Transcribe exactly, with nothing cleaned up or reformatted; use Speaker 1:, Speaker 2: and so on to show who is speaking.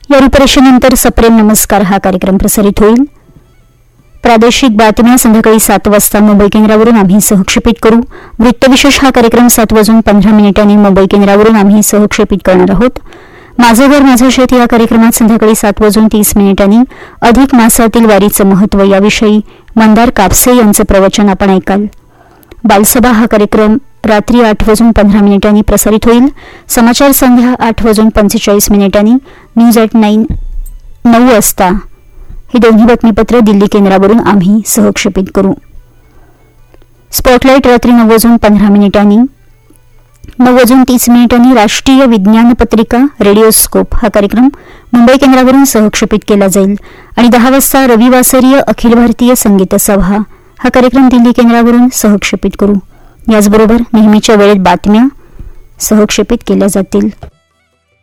Speaker 1: या रूपरेषेनंतर सप्रेम नमस्कार हा कार्यक्रम प्रसारित होईल. प्रादेशिक बातम्या संध्याकाळी सात वाजता मुंबई केंद्रावरून आम्ही सहक्षेपित करू. वृत्तविशेष हा कार्यक्रम सात वाजून पंधरा मिनिटांनी मुंबई केंद्रावरून आम्ही सहक्षेपित करणार आहोत. माझं घर माझं शेत या कार्यक्रमात संध्याकाळी सात वाजून तीस मिनिटांनी अधिक मासातील वारीचं महत्त्व याविषयी मंदार कापसे यांचं प्रवचन आपण ऐकाल. बालसभा हा कार्यक्रम रात्री आठ वाजून पंधरा मिनिटांनी प्रसारित होईल. समाचार संध्या आठ वाजून पंचेचाळीस मिनिटांनी न्यूज ॲट नाईन नऊ वाजता ही दोन्ही बातमीपत्र दिल्ली केंद्रावरून आम्ही सहक्षेपित करू. स्पॉटलाईट रात्री नऊ वाजून पंधरा मिनिटांनी नऊ वाजून तीस मिनिटांनी राष्ट्रीय विज्ञान पत्रिका रेडिओस्कोप हा कार्यक्रम मुंबई केंद्रावरून सहक्षेपित केला जाईल. आणि दहा वाजता रविवासरीय अखिल भारतीय संगीत सभा हा कार्यक्रम दिल्ली केंद्रावरून सहक्षेपित करू. याचबरोबर नेहमीच्या वेळेत बातम्या सहक्षेपित केल्या जातील.